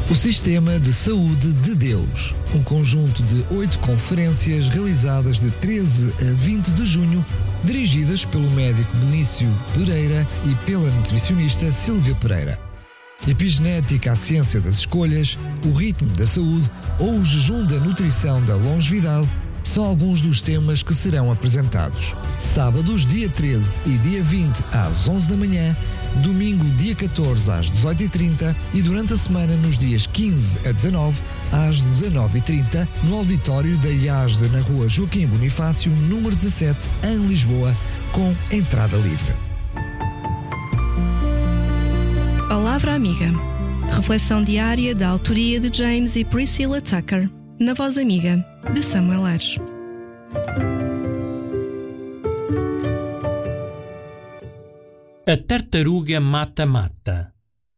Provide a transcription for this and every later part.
O Sistema de Saúde de Deus, um conjunto de 8 conferências realizadas de 13 a 20 de junho, dirigidas pelo médico Benício Pereira e pela nutricionista Sílvia Pereira. Epigenética, a ciência das escolhas, o ritmo da saúde ou o jejum da nutrição da longevidade são alguns dos temas que serão apresentados. Sábados, dia 13 e dia 20 às 11 da manhã, domingo, dia 14 às 18h30 e durante a semana nos dias 15 a 19 às 19h30 no auditório da IASD na rua Joaquim Bonifácio, número 17, em Lisboa, com entrada livre. Palavra Amiga. Reflexão diária da autoria de James e Priscilla Tucker, na Voz Amiga, de Samuel Ares. A tartaruga mata-mata,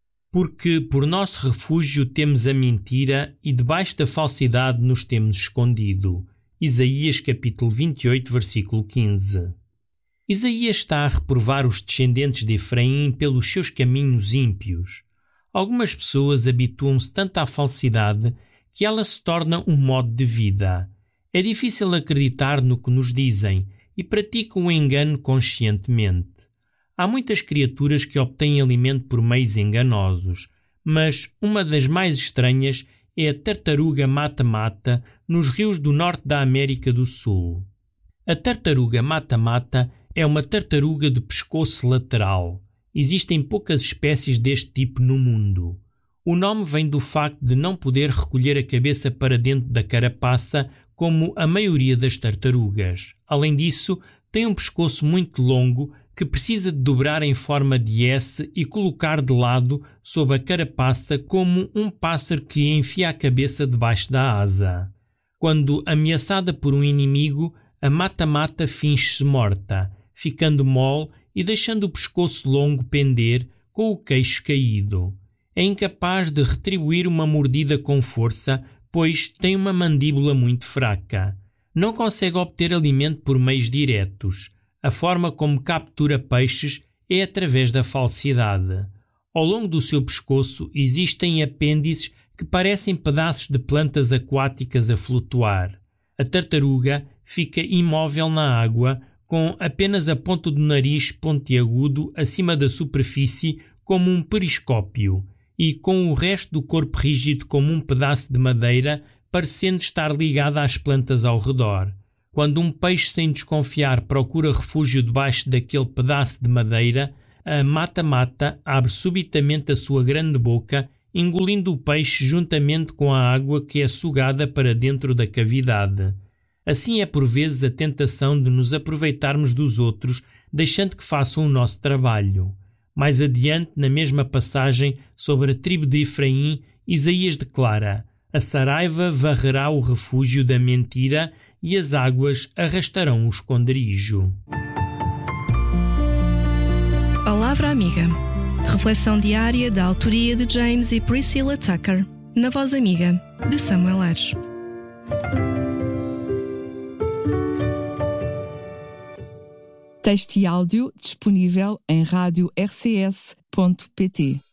porque por nosso refúgio temos a mentira e debaixo da falsidade nos temos escondido. Isaías capítulo 28, versículo 15. Isaías está a reprovar os descendentes de Efraim pelos seus caminhos ímpios. Algumas pessoas habituam-se tanto à falsidade que ela se torna um modo de vida. É difícil acreditar no que nos dizem e praticam o engano conscientemente. Há muitas criaturas que obtêm alimento por meios enganosos, mas uma das mais estranhas é a tartaruga mata-mata nos rios do norte da América do Sul. A tartaruga mata-mata é uma tartaruga de pescoço lateral. Existem poucas espécies deste tipo no mundo. O nome vem do facto de não poder recolher a cabeça para dentro da carapaça como a maioria das tartarugas. Além disso, tem um pescoço muito longo que precisa de dobrar em forma de S e colocar de lado sob a carapaça como um pássaro que enfia a cabeça debaixo da asa. Quando ameaçada por um inimigo, a mata-mata finge-se morta, ficando mole e deixando o pescoço longo pender com o queixo caído. É incapaz de retribuir uma mordida com força, pois tem uma mandíbula muito fraca. Não consegue obter alimento por meios diretos. A forma como captura peixes é através da falsidade. Ao longo do seu pescoço existem apêndices que parecem pedaços de plantas aquáticas a flutuar. A tartaruga fica imóvel na água, com apenas a ponta do nariz pontiagudo acima da superfície como um periscópio, e com o resto do corpo rígido como um pedaço de madeira, parecendo estar ligado às plantas ao redor. Quando um peixe sem desconfiar procura refúgio debaixo daquele pedaço de madeira, a mata-mata abre subitamente a sua grande boca, engolindo o peixe juntamente com a água que é sugada para dentro da cavidade. Assim é por vezes a tentação de nos aproveitarmos dos outros, deixando que façam o nosso trabalho. Mais adiante, na mesma passagem sobre a tribo de Efraim, Isaías declara: a saraiva varrerá o refúgio da mentira e as águas arrastarão o esconderijo. Palavra Amiga. Reflexão diária da autoria de James e Priscilla Tucker, na Voz Amiga, de Samuel Ares. Texto e áudio disponível em radio-rcs.pt.